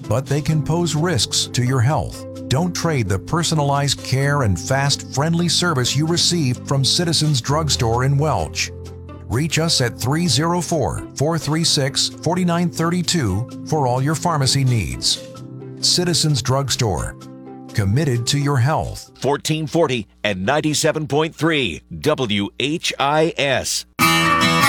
but they can pose risks to your health. Don't trade the personalized care and fast, friendly service you receive from Citizens Drugstore in Welch. Reach us at 304-436-4932 for all your pharmacy needs. Citizens Drugstore, committed to your health. 1440 and 97.3 WHIS.